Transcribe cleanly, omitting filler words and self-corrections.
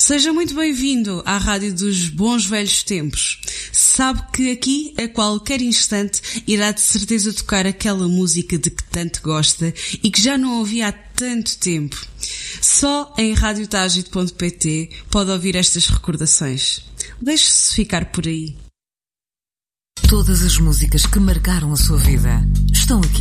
Seja muito bem-vindo à Rádio dos Bons Velhos Tempos. Sabe que aqui, a qualquer instante, irá de certeza tocar aquela música de que tanto gosta e que já não ouvia há tanto tempo. Só em radiotagit.pt pode ouvir estas recordações. Deixe-se ficar por aí. Todas as músicas que marcaram a sua vida estão aqui.